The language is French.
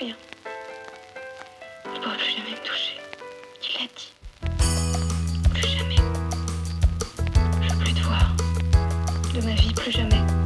rien. Il ne pourra plus jamais me toucher. Il l'a dit. Plus jamais. Je veux plus te voir. De ma vie, plus jamais.